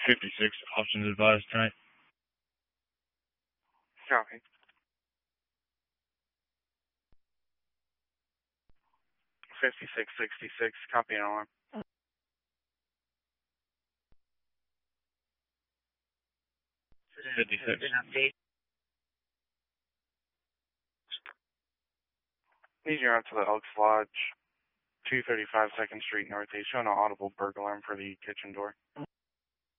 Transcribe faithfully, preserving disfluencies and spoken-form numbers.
fifty-six, options advised tonight. Copy. fifty-six sixty-six, copy and alarm. fifty-six. Need you out to the Elks Lodge, two thirty-five second Street Northeast. Showing an audible burglar alarm for the kitchen door.